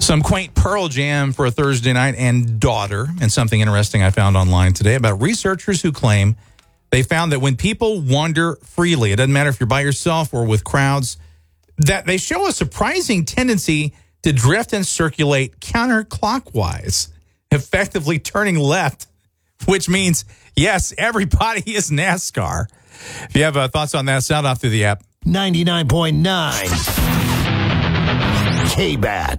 Some quaint Pearl Jam for a Thursday night and daughter, and something interesting I found online today about researchers who claim they found that when people wander freely, it doesn't matter if you're by yourself or with crowds, that they show a surprising tendency to drift and circulate counterclockwise, effectively turning left, which means, yes, everybody is NASCAR. If you have thoughts on that, sound off through the app. 99.9 K-Bat.